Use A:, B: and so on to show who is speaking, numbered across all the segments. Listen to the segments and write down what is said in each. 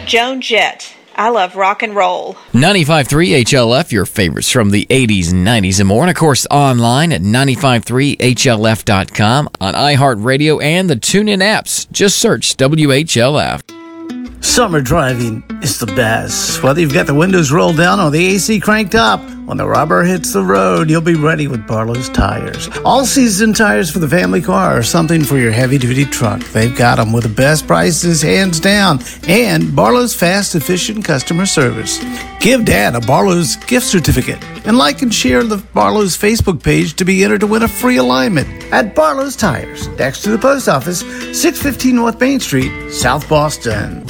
A: Joan Jett. I love rock and roll.
B: 95.3 HLF, your favorites from the 80s, 90s, and more. And, of course, online at 953HLF.com, on iHeartRadio and the TuneIn apps. Just search WHLF.
C: Summer driving is the best. Whether you've got the windows rolled down or the AC cranked up, when the rubber hits the road, you'll be ready with Barlow's Tires. All-season tires for the family car or something for your heavy-duty truck. They've got them with the best prices, hands down, and Barlow's fast, efficient customer service. Give Dad a Barlow's gift certificate and like and share the Barlow's Facebook page to be entered to win a free alignment at Barlow's Tires, next to the post office, 615 North Main Street, South Boston.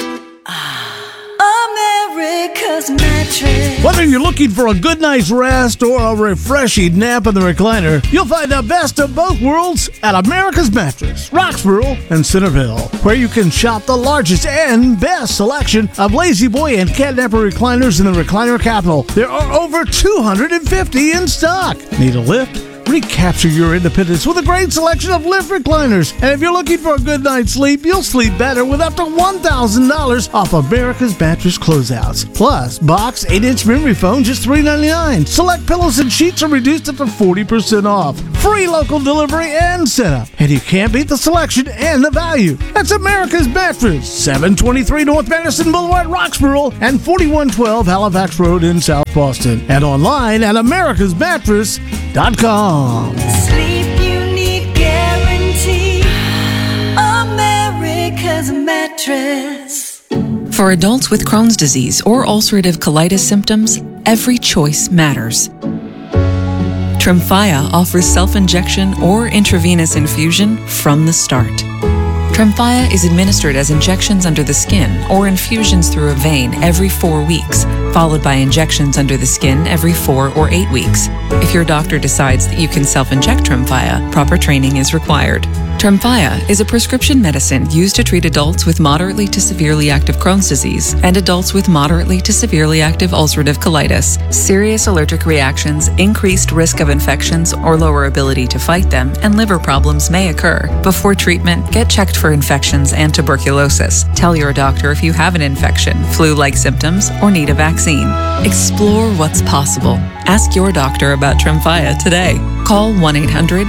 D: America's Mattress.
C: Whether you're looking for a good night's rest or a refreshing nap in the recliner, you'll find the best of both worlds at America's Mattress, Roxborough and Centerville, where you can shop the largest and best selection of Lazy Boy and Catnapper recliners in the recliner capital. There are over 250 in stock. Need a lift? Recapture your independence with a great selection of lift recliners. And if you're looking for a good night's sleep, you'll sleep better with up to $1,000 off America's Mattress closeouts. Plus, box 8-inch memory foam just $3.99. Select pillows and sheets are reduced up to 40% off. Free local delivery and setup. And you can't beat the selection and the value. That's America's Mattress, 723 North Madison Boulevard, Roxborough, and 4112 Halifax Road in South Boston. And online at americasmattress.com.
D: Sleep you need guarantee. America's Mattress.
E: For adults with Crohn's disease or ulcerative colitis symptoms, every choice matters. Tremfya offers self-injection or intravenous infusion from the start. Tremfya is administered as injections under the skin or infusions through a vein every 4 weeks, followed by injections under the skin every 4 or 8 weeks. If your doctor decides that you can self-inject Tremfya, proper training is required. Tremfya is a prescription medicine used to treat adults with moderately to severely active Crohn's disease and adults with moderately to severely active ulcerative colitis. Serious allergic reactions, increased risk of infections or lower ability to fight them, and liver problems may occur. Before treatment, get checked for infections and tuberculosis. Tell your doctor if you have an infection, flu-like symptoms, or need a vaccine. Explore what's possible. Ask your doctor about Tremfya today. Call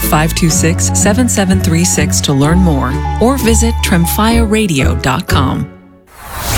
E: 1-800-526-7736 to learn more or visit tremfyaradio.com.